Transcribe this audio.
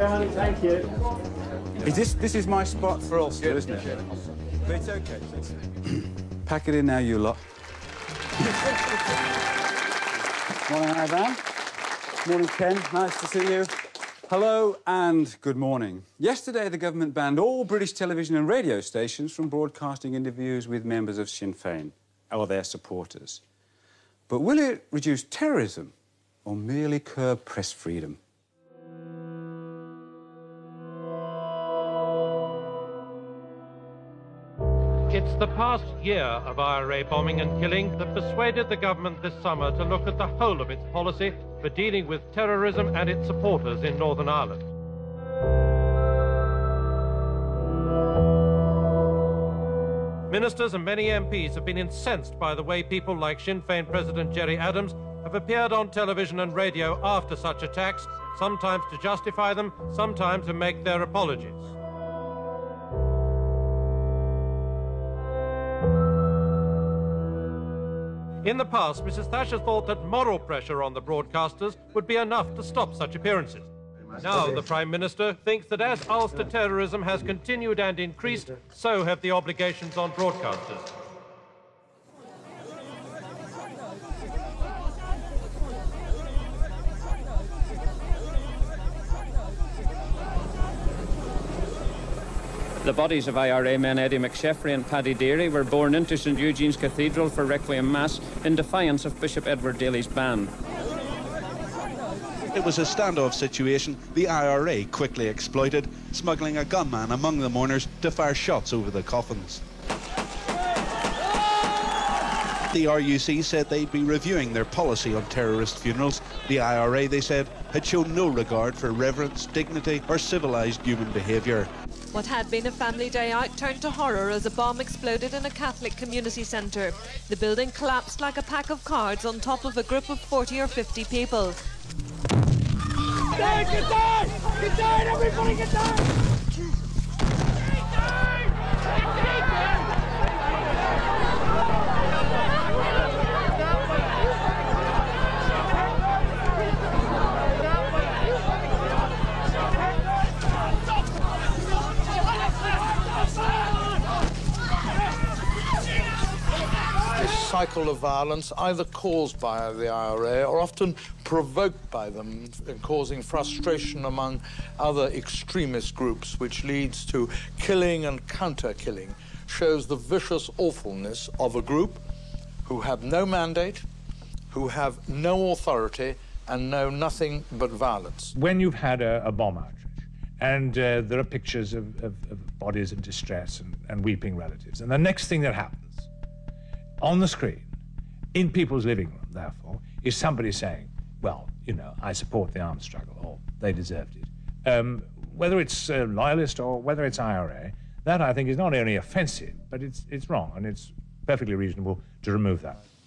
darling, thank you. This is my spot for Ulster, isn't it? But it's okay, please. Pack it in now, you lot. Morning, Ivan. Morning, Ken. Nice to see you. Hello and good morning. Yesterday, the government banned all British television and radio stations from broadcasting interviews with members of Sinn Féin or their supporters. But will it reduce terrorism or merely curb press freedom? It's the past year of IRA bombing and killing that persuaded the government this summer to look at the whole of its policy for dealing with terrorism and its supporters in Northern Ireland. Ministers and many MPs have been incensed by the way people like Sinn Féin President Gerry Adams have appeared on television and radio after such attacks, sometimes to justify them, sometimes to make their apologies. In the past, Mrs. Thatcher thought that moral pressure on the broadcasters would be enough to stop such appearances. Now the Prime Minister thinks that as Ulster terrorism has continued and increased, so have the obligations on broadcasters. The bodies of IRA men Eddie McSheffrey and Paddy Deary were borne into St Eugene's Cathedral for Requiem Mass in defiance of Bishop Edward Daly's ban. It was a standoff situation the IRA quickly exploited, smuggling a gunman among the mourners to fire shots over the coffins. The RUC said they'd be reviewing their policy on terrorist funerals. The IRA, they said, had shown no regard for reverence, dignity or civilised human behaviour. What had been a family day out turned to horror as a bomb exploded in a Catholic community centre. The building collapsed like a pack of cards on top of a group of 40 or 50 people. Get down! Get down! Get down! Everybody get down! Cycle of violence, either caused by the IRA or often provoked by them, causing frustration among other extremist groups, which leads to killing and counter-killing, shows the vicious awfulness of a group who have no mandate, who have no authority, and know nothing but violence. When you've had a bomb outrage, and there are pictures of bodies in distress and weeping relatives, and the next thing that happens on the screen, in people's living room, therefore, is somebody saying, well, you know, I support the armed struggle, or they deserved it. Whether it's loyalist or whether it's IRA, that I think is not only offensive, but it's wrong, and it's perfectly reasonable to remove that.